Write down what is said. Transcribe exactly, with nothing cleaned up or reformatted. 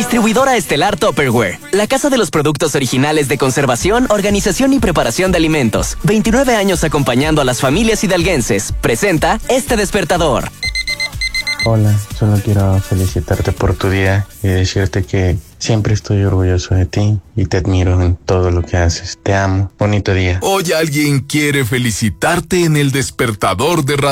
Distribuidora Estelar Tupperware, la casa de los productos originales de conservación, organización y preparación de alimentos. veintinueve años acompañando a las familias hidalguenses. Presenta este despertador. Hola, solo quiero felicitarte por tu día y decirte que siempre estoy orgulloso de ti y te admiro en todo lo que haces. Te amo. Bonito día. Hoy alguien quiere felicitarte en el despertador de radio.